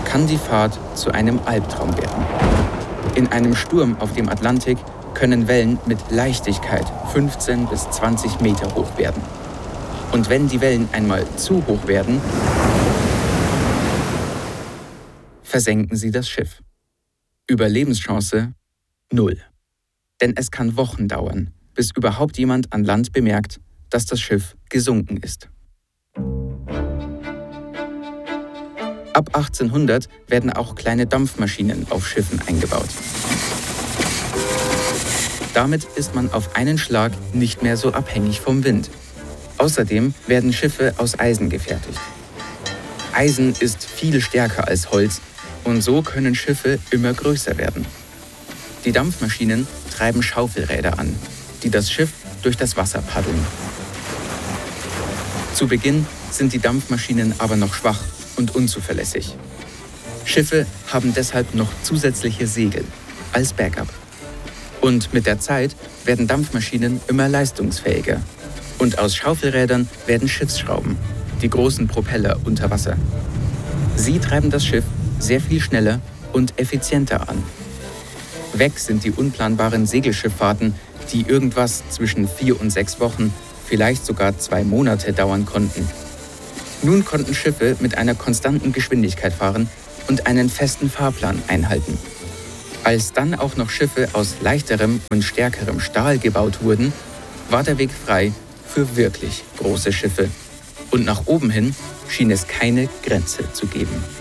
kann die Fahrt zu einem Albtraum werden. In einem Sturm auf dem Atlantik können Wellen mit Leichtigkeit 15 bis 20 Meter hoch werden. Und wenn die Wellen einmal zu hoch werden, versenken sie das Schiff. Überlebenschance 0. Denn es kann Wochen dauern, bis überhaupt jemand an Land bemerkt, dass das Schiff gesunken ist. Ab 1800 werden auch kleine Dampfmaschinen auf Schiffen eingebaut. Damit ist man auf einen Schlag nicht mehr so abhängig vom Wind. Außerdem werden Schiffe aus Eisen gefertigt. Eisen ist viel stärker als Holz und so können Schiffe immer größer werden. Die Dampfmaschinen treiben Schaufelräder an, die das Schiff durch das Wasser paddeln. Zu Beginn sind die Dampfmaschinen aber noch schwach und unzuverlässig. Schiffe haben deshalb noch zusätzliche Segel als Backup. Und mit der Zeit werden Dampfmaschinen immer leistungsfähiger. Und aus Schaufelrädern werden Schiffsschrauben, die großen Propeller unter Wasser. Sie treiben das Schiff sehr viel schneller und effizienter an. Weg sind die unplanbaren Segelschifffahrten, die irgendwas zwischen 4 und 6 Wochen, vielleicht sogar 2 Monate dauern konnten. Nun konnten Schiffe mit einer konstanten Geschwindigkeit fahren und einen festen Fahrplan einhalten. Als dann auch noch Schiffe aus leichterem und stärkerem Stahl gebaut wurden, war der Weg frei für wirklich große Schiffe. Und nach oben hin schien es keine Grenze zu geben.